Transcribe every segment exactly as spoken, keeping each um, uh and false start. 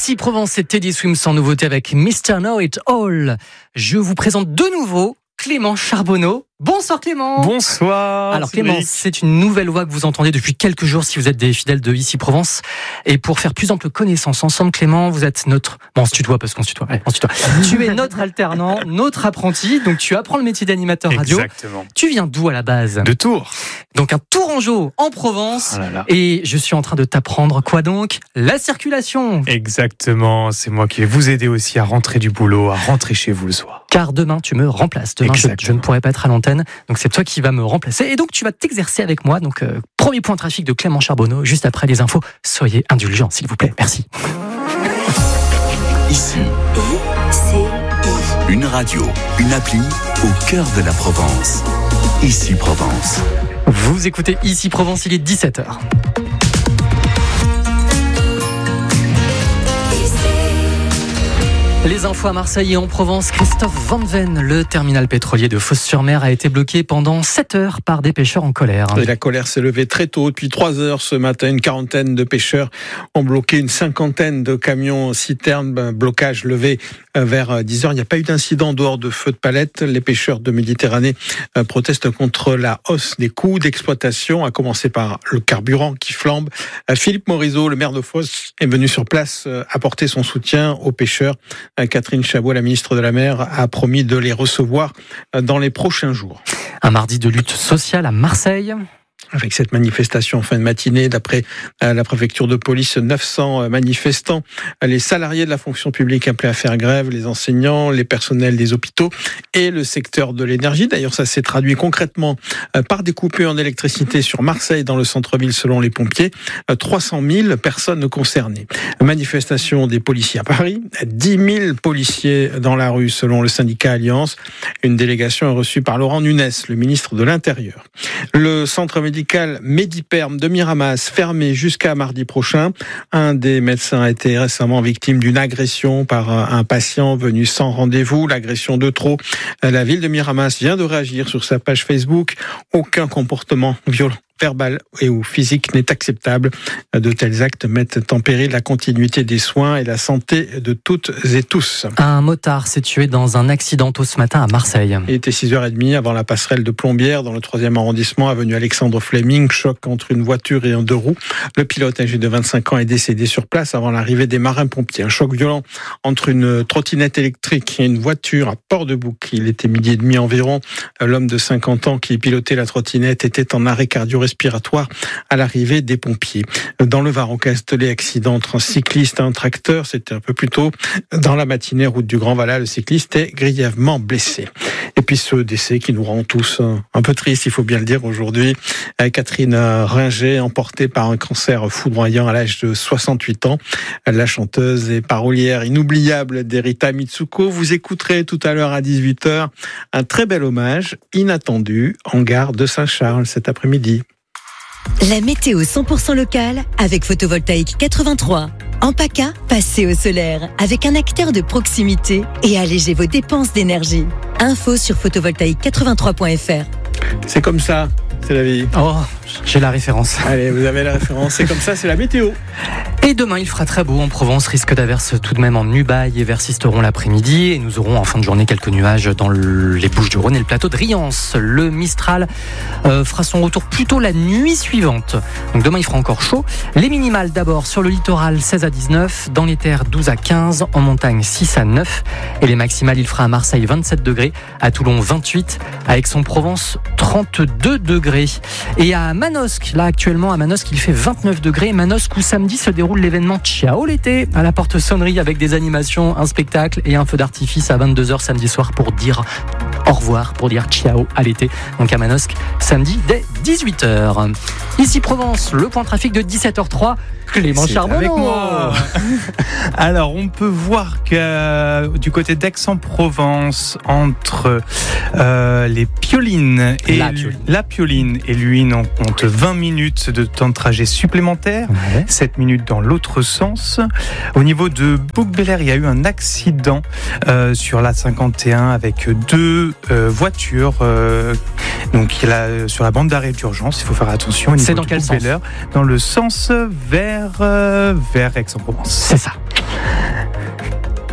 Ici Provence, c'est Teddy Swims en nouveauté avec mister Know It All. Je vous présente de nouveau Clément Charbonneau. Bonsoir Clément. Bonsoir. Alors Clément, c'est une nouvelle voix que vous entendez depuis quelques jours si vous êtes des fidèles de Ici Provence. Et pour faire plus ample connaissance ensemble, Clément, vous êtes notre... Bon, on se tutoie parce qu'on se tutoie. Allez, on se tutoie. Tu es notre alternant, notre apprenti. Donc tu apprends le métier d'animateur radio. Exactement. Tu viens d'où à la base ? De Tours. Donc un Tourangeau en Provence. Oh là là. Et je suis en train de t'apprendre quoi donc ? La circulation. Exactement. C'est moi qui vais vous aider aussi à rentrer du boulot, à rentrer chez vous le soir. Car demain, tu me remplaces. Demain, je, je ne pourrai pas être à l'antenne. Donc, c'est toi qui vas me remplacer. Et donc, tu vas t'exercer avec moi. Donc, euh, premier point trafic de Clément Charbonneau, juste après les infos. Soyez indulgents, s'il vous plaît. Merci. Ici, une radio, une appli au cœur de la Provence. Ici Provence. Vous écoutez Ici Provence, il est dix-sept heures. Les infos à Marseille et en Provence, Christophe Van Ven, le terminal pétrolier de Fos-sur-Mer a été bloqué pendant sept heures par des pêcheurs en colère. Et la colère s'est levée très tôt. Depuis trois heures ce matin, une quarantaine de pêcheurs ont bloqué une cinquantaine de camions citernes. Blocage levé vers dix heures. Il n'y a pas eu d'incident dehors de feux de palette. Les pêcheurs de Méditerranée protestent contre la hausse des coûts d'exploitation, à commencer par le carburant qui flambe. Philippe Morisot, le maire de Fos, est venu sur place apporter son soutien aux pêcheurs. Catherine Chabot, la ministre de la Mer, a promis de les recevoir dans les prochains jours. Un mardi de lutte sociale à Marseille. Avec cette manifestation en fin de matinée, d'après la préfecture de police, neuf cents manifestants, les salariés de la fonction publique appelés à faire grève, les enseignants, les personnels des hôpitaux et le secteur de l'énergie. D'ailleurs, ça s'est traduit concrètement par des coupures d'électricité sur Marseille, dans le centre-ville, selon les pompiers. trois cent mille personnes concernées. Manifestation des policiers à Paris, dix mille policiers dans la rue, selon le syndicat Alliance. Une délégation est reçue par Laurent Nunez, le ministre de l'Intérieur. Le centre médical Mediperm de Miramas, fermé jusqu'à mardi prochain. Un des médecins a été récemment victime d'une agression par un patient venu sans rendez-vous, l'agression de trop. La ville de Miramas vient de réagir sur sa page Facebook. Aucun comportement violent, verbal et ou physique n'est acceptable. De tels actes mettent en péril la continuité des soins et la santé de toutes et tous. Un motard s'est tué dans un accident tôt ce matin à Marseille. Il était six heures trente avant la passerelle de Plombières, dans le troisième arrondissement, avenue Alexandre Fleming. Choc entre une voiture et un deux roues. Le pilote, âgé de vingt-cinq ans, est décédé sur place avant l'arrivée des marins-pompiers. Un choc violent entre une trottinette électrique et une voiture à Port-de-Bouc. Il était midi et demi environ. L'homme de cinquante ans qui pilotait la trottinette était en arrêt cardio-respiratoire respiratoire à l'arrivée des pompiers. Dans le Var, au Castellet, accident entre un cycliste et un tracteur. C'était un peu plus tôt. Dans la matinée, route du Grand Valais, le cycliste est grièvement blessé. Et puis ce décès qui nous rend tous un peu tristes, il faut bien le dire aujourd'hui. Catherine Ringer, emportée par un cancer foudroyant à l'âge de soixante-huit ans. La chanteuse et parolière inoubliable d'Erita Mitsuko. Vous écouterez tout à l'heure à dix-huit heures un très bel hommage inattendu en gare de Saint-Charles cet après-midi. La météo cent pour cent locale avec Photovoltaïque quatre-vingt-trois. En PACA, passez au solaire avec un acteur de proximité et allégez vos dépenses d'énergie. Info sur photovoltaïque quatre-vingt-trois point f r. C'est comme ça, c'est la vie. Oh, j'ai la référence. Allez, vous avez la référence. C'est comme ça, c'est la météo. Et demain, il fera très beau en Provence. Risque d'averses tout de même en Ubaye et persisteront l'après-midi. Et nous aurons en fin de journée quelques nuages dans le, les Bouches-du-Rhône et le plateau de Riance. Le Mistral euh, fera son retour plutôt la nuit suivante. Donc demain, il fera encore chaud. Les minimales d'abord sur le littoral seize à dix-neuf. Dans les terres douze à quinze. En montagne six à neuf. Et les maximales, il fera à Marseille vingt-sept degrés. À Toulon vingt-huit. À Aix-en-Provence trente-deux degrés. Et à Manosque, là actuellement à Manosque, il fait vingt-neuf degrés. Manosque où samedi se déroule l'événement Ciao l'été à la porte-sonnerie avec des animations, un spectacle et un feu d'artifice à vingt-deux heures samedi soir pour dire au revoir, pour dire ciao à l'été. Donc à Manosque, samedi dès dix-huit heures. Ici Provence, le point trafic de dix-sept heures trois. Clément Charbonneau avec moi. Alors, on peut voir que euh, du côté d'Aix-en-Provence, entre euh, les Piolines et la Pioline. la Pioline et Luynes, on compte vingt minutes de temps de trajet supplémentaire, Ouais. sept minutes dans l'autre sens. Au niveau de Bouc-Bel-Air, il y a eu un accident euh, sur l'A cinquante et un avec deux euh, voitures. Euh, donc, il y a la, sur la bande d'arrêt d'urgence, il faut faire attention. Au niveau C'est dans de quel Bouc-Bel-Air, dans le sens vers, euh, vers Aix-en-Provence. C'est ça.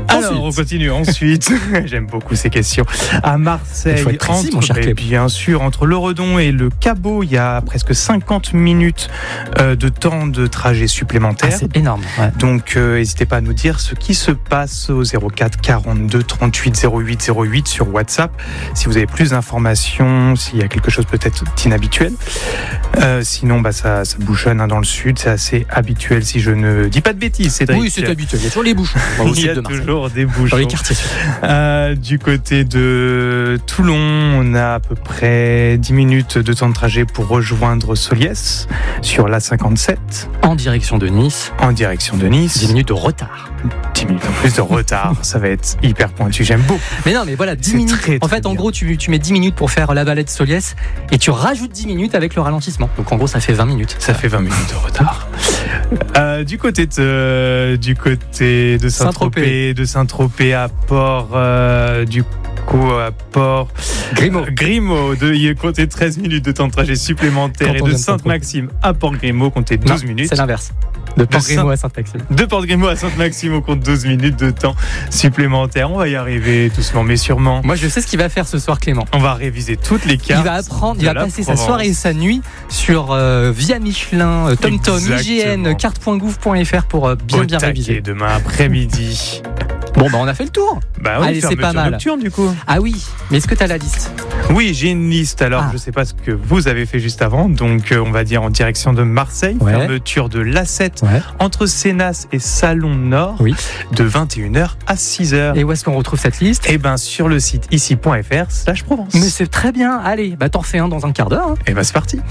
Alors, Ensuite. on continue ensuite. J'aime beaucoup ces questions. À Marseille, Il faut être précis, entre, mon cher mais Clem. bien sûr, entre l'Oredon et le Caveau, il y a presque cinquante minutes euh, de temps de trajet Ah, supplémentaire. c'est énorme. Ouais. Donc, euh, n'hésitez pas à nous dire ce qui se passe au zéro quatre quarante-deux trente-huit zéro huit zéro huit sur WhatsApp. Si vous avez plus d'informations, s'il y a quelque chose peut-être d'inhabituel. Euh, sinon, bah, ça, ça bouchonne hein, dans le sud. C'est assez habituel si je ne dis pas de bêtises, Cédric. Oui, c'est habituel. Il y a toujours les bouchons. Bon, au Il y sud a de Marseille. toujours des Dans bouchons. les quartiers. Euh, du côté de Toulon, on a à peu près dix minutes de temps de trajet pour rejoindre Soliès sur l'A cinquante-sept En direction de Nice, en direction de Nice. dix minutes de retard. dix minutes en plus de retard, ça va être hyper pointu. J'aime beaucoup. Mais non, mais voilà, dix C'est minutes. très, en très fait, en bien. gros, tu, tu mets dix minutes pour faire la vallée de Soliès et tu rajoutes dix minutes avec le ralentissement. Donc en gros, ça fait vingt minutes. Ça fait vingt minutes de retard. Euh, du côté de, du côté de Saint-Tropez, Saint-Tropez. de Saint-Tropez à Port, euh, du coup à Port Grimaud. Grimaud, de, il comptait treize minutes de temps de trajet supplémentaire. Quand Et on de vient de Sainte-Maxime à Port-Grimaud, comptait douze Non, minutes. C'est l'inverse. De Port-Grimaud Saint- à Sainte-Maxime. De Port-Grimaud à Sainte-Maxime, on compte douze minutes de temps supplémentaire. On va y arriver doucement, mais sûrement. Moi, je sais ce qu'il va faire ce soir, Clément. On va réviser toutes les cartes. Il va apprendre, il de va la passer sa Provence. soirée et sa nuit sur euh, Via Michelin, euh, TomTom, I G N, Exactement. carte point gouv point f r pour euh, bien Au bien taquet réviser. demain après-midi. Bon, bah on a fait le tour. Bah oui, Allez, c'est pas fermeture mal. nocturne du coup. Ah oui, mais est-ce que tu as la liste? Oui, j'ai une liste. Alors, Ah. je sais pas ce que vous avez fait juste avant. Donc, euh, on va dire en direction de Marseille. Ouais. Fermeture de l'A sept Ouais. entre Sénas et Salon Nord Oui. de vingt et une heures à six heures. Et où est-ce qu'on retrouve cette liste? Et ben sur le site ici point f r slash Provence. Mais c'est très bien. Allez, bah t'en refais un dans un quart d'heure. hein. Et ben c'est parti.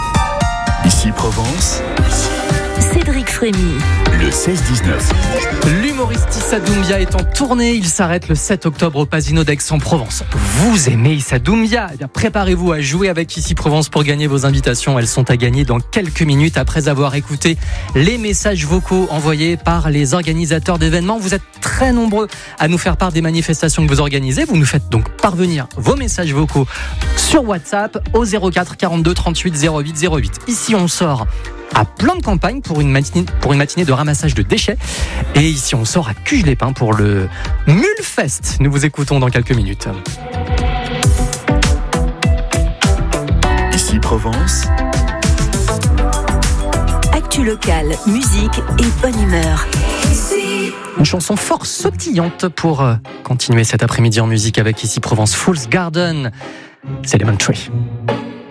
Ici Provence, Cédric Frémy. le seize dix-neuf. L'humoriste Issa Doumbia est en tournée. Il s'arrête le sept octobre au Pasino d'Aix-en-Provence. Vous aimez Issa Doumbia? Eh bien, préparez-vous à jouer avec Ici Provence pour gagner vos invitations. Elles sont à gagner dans quelques minutes après avoir écouté les messages vocaux envoyés par les organisateurs d'événements. Vous êtes très nombreux à nous faire part des manifestations que vous organisez. Vous nous faites donc parvenir vos messages vocaux sur WhatsApp au zéro quatre quarante-deux trente-huit zéro huit zéro huit. Ici, on sort à Plan de Campagne pour une matinée, pour une matinée de ramassage de déchets. Et ici, on sort à Cuges-les-Pins pour le Mulfest. Nous vous écoutons dans quelques minutes. Ici Provence, Actu locale, musique et bonne humeur. Une chanson fort sautillante pour euh, continuer cet après-midi en musique avec Ici Provence Fool's Garden. C'est Lemon Tree.